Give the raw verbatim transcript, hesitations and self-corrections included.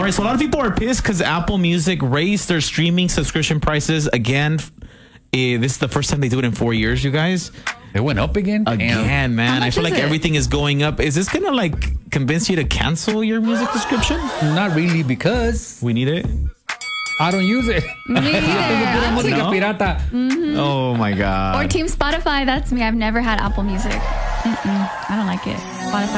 right, so a lot of people are pissed because Apple Music raised their streaming subscription prices again. Uh, this is the first time they do it in four years, you guys. It went up again? Again, Damn. man. I feel like it? everything is going up. Is this going to like convince you to cancel your music subscription? Not really, because We need it. I don't use it. Me either. Música No? pirata. Oh my God. Or Team Spotify. That's me. I've never had Apple Music. Mm-mm. I don't like it. Spotify.